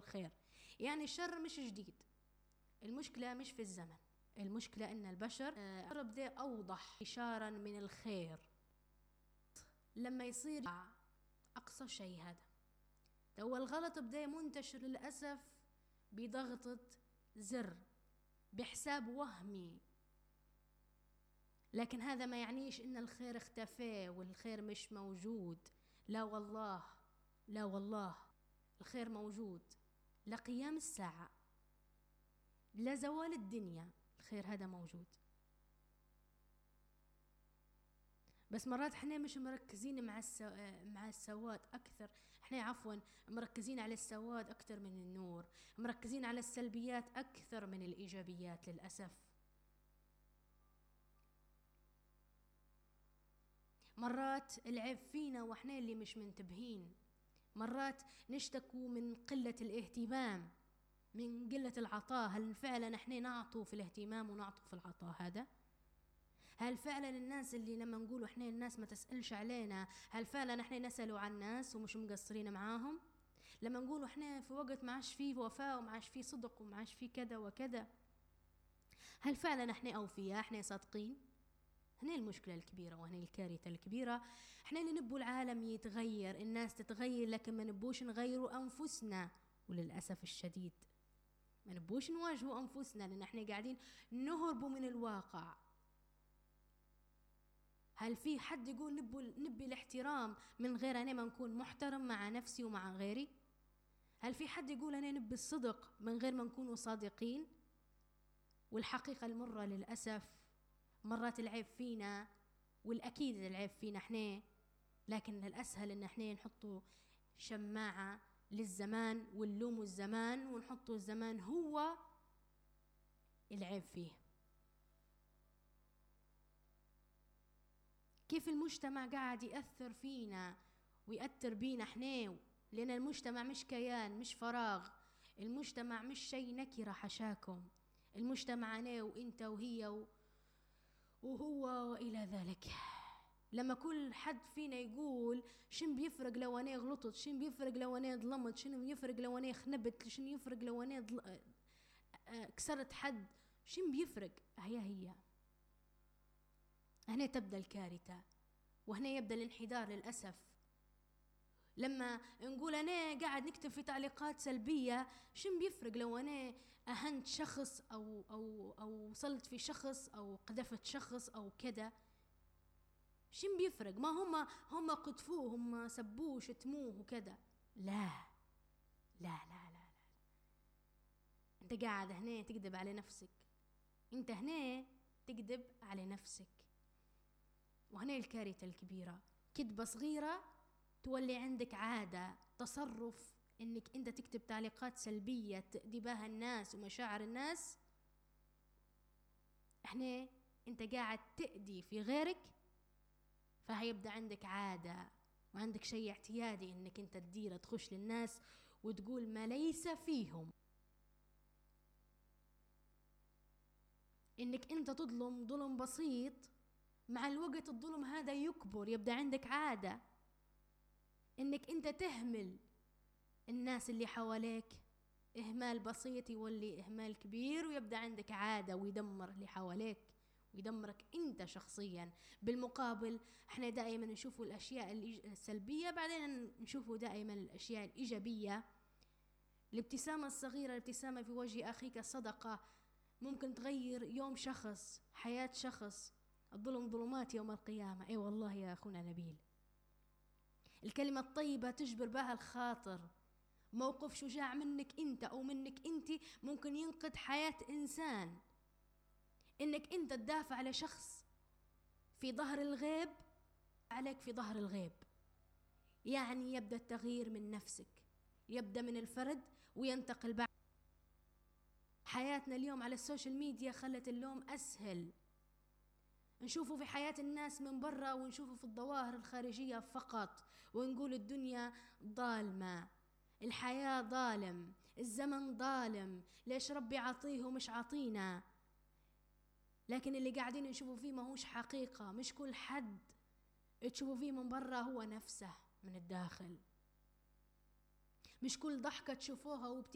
الخير. يعني الشر مش جديد، المشكلة مش في الزمن، المشكلة إن البشر بدأ أوضح إشارة من الخير لما يصير أقصى شيء. هذا هو الغلط بدأ منتشر للأسف بضغطة زر، بحساب وهمي، لكن هذا ما يعنيش إن الخير اختفى والخير مش موجود. لا والله، لا والله، الخير موجود لقيام الساعة، لا زوال الدنيا، الخير هذا موجود. بس مرات احنا مش مركزين مع السواد اكثر، احنا عفوا مركزين على السواد اكثر من النور، مركزين على السلبيات اكثر من الايجابيات للاسف. مرات العيب فينا واحنا اللي مش منتبهين، مرات نشتكوا من قلة الاهتمام، من قلة العطاء. هل فعلا احنا نعطوا في الاهتمام ونعطوا في العطاء هذا؟ هل فعلا الناس اللي لما نقولوا احنا الناس ما تسألش علينا، هل فعلا احنا نسألوا عن الناس ومش مقصرين معاهم؟ لما نقولوا احنا في وقت ما عاش فيه وفاء وما عاش فيه صدق وما عاش فيه كذا وكذا، هل فعلا احنا أوفياء، احنا صادقين؟ هنا المشكلة الكبيرة وهنا الكارثة الكبيرة. احنا اللي نبوا العالم يتغير، الناس تتغير، لكن ما نبوش نغيروا أنفسنا. وللأسف الشديد ما نبوش نواجهوا أنفسنا، لأن احنا قاعدين نهربوا من الواقع. هل في حد يقول نبي الاحترام من غير أنا ما نكون محترم مع نفسي ومع غيري؟ هل في حد يقول أنا نبي الصدق من غير ما نكون صادقين؟ والحقيقة المرة للأسف مرات العيب فينا، والأكيد العيب فينا احنا، لكن الأسهل إن احنا نحطوا شماعة للزمان ونلوموا الزمان ونحطوا الزمان هو العيب فيه. كيف المجتمع قاعد يأثر فينا ويأثر بينا احنا، لأن المجتمع مش كيان، مش فراغ، المجتمع مش شيء نكرة حشاكم، المجتمع أنا وإنت وهي وهو وإلى ذلك. لما كل حد فينا يقول شن بيفرق لو أنا غلطت، شن بيفرق لو أنا ظلمت، شن بيفرق لو أنا خنبت، شن يفرق لو أنا كسرت حد، شن بيفرق؟ هي هنا تبدأ الكارثة وهنا يبدأ الانحدار للأسف. لما نقول أنا قاعد نكتب في تعليقات سلبية، شن بيفرق لو أنا أهنت شخص أو وصلت في شخص أو قذفت شخص أو كذا؟ شن بيفرق؟ ما هم قذفوه، هم سبوه شتموه وكذا. لا لا لا لا لا، أنت قاعد هنا تكذب على نفسك، أنت هنا تكذب على نفسك. وهنا الكارثة الكبيرة، كذبة صغيرة تولي عندك عادة، تصرف انك انت تكتب تعليقات سلبية تأذي بها الناس ومشاعر الناس. انت قاعد تأذي في غيرك، فهيبدأ عندك عادة وعندك شيء اعتيادي انك انت تدير تخش للناس وتقول ما ليس فيهم، انك انت تظلم ظلم بسيط. مع الوقت الظلم هذا يكبر، يبدأ عندك عادة انك انت تهمل الناس اللي حواليك، اهمال بسيط يولي اهمال كبير، ويبدأ عندك عادة ويدمر اللي حواليك ويدمرك انت شخصيا. بالمقابل احنا دائما نشوفوا الاشياء السلبية، بعدين نشوفوا دائما الاشياء الايجابية. الابتسامة الصغيرة، الابتسامة في وجه اخيك صدقة، ممكن تغير يوم شخص، حياة شخص. الظلم ظلمات يوم القيامة. اي والله يا اخونا نبيل، الكلمة الطيبة تجبر بها الخاطر. موقف شجاع منك انت او منك انت ممكن ينقذ حياة انسان. انك انت تدافع على شخص في ظهر الغيب عليك في ظهر الغيب، يعني يبدأ التغيير من نفسك، يبدأ من الفرد وينتقل بعد. حياتنا اليوم على السوشيال ميديا خلت اللوم أسهل، نشوفه في حياة الناس من برا ونشوفه في الظواهر الخارجية فقط، ونقول الدنيا ظالمة، الحياة ظالم، الزمن ظالم، ليش ربي عطيه ومش عطينا؟ لكن اللي قاعدين نشوفه فيه ما هوش حقيقة. مش كل حد تشوفه فيه من برا هو نفسه من الداخل، مش كل ضحكة تشوفوها